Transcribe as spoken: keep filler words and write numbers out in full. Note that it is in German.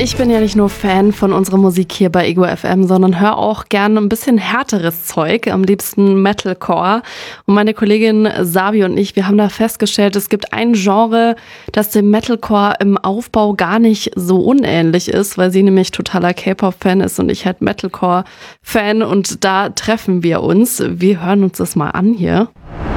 Ich bin ja nicht nur Fan von unserer Musik hier bei Ego F M, sondern höre auch gerne ein bisschen härteres Zeug, am liebsten Metalcore. Und meine Kollegin Sabi und ich, wir haben da festgestellt, es gibt ein Genre, das dem Metalcore im Aufbau gar nicht so unähnlich ist, weil sie nämlich totaler K-Pop-Fan ist und ich halt Metalcore-Fan, und da treffen wir uns. Wir hören uns das mal an hier.